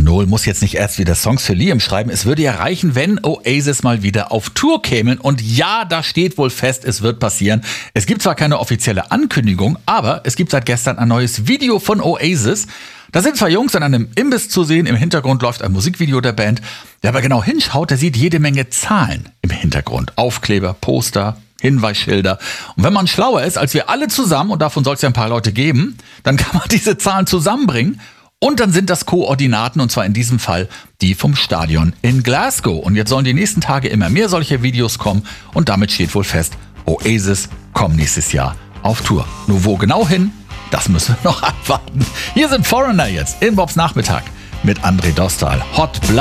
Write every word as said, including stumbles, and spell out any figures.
Noel muss jetzt nicht erst wieder Songs für Liam schreiben. Es würde ja reichen, wenn Oasis mal wieder auf Tour kämen. Und ja, da steht wohl fest, es wird passieren. Es gibt zwar keine offizielle Ankündigung, aber es gibt seit gestern ein neues Video von Oasis. Da sind zwei Jungs an einem Imbiss zu sehen. Im Hintergrund läuft ein Musikvideo der Band. Wer aber genau hinschaut, der sieht jede Menge Zahlen im Hintergrund. Aufkleber, Poster, Hinweisschilder. Und wenn man schlauer ist als wir alle zusammen, und davon soll es ja ein paar Leute geben, dann kann man diese Zahlen zusammenbringen. Und dann sind das Koordinaten, und zwar in diesem Fall die vom Stadion in Glasgow. Und jetzt sollen die nächsten Tage immer mehr solche Videos kommen. Und damit steht wohl fest, Oasis kommen nächstes Jahr auf Tour. Nur wo genau hin, das müssen wir noch abwarten. Hier sind Foreigner jetzt in Bobs Nachmittag mit André Dostal. Hot Blood.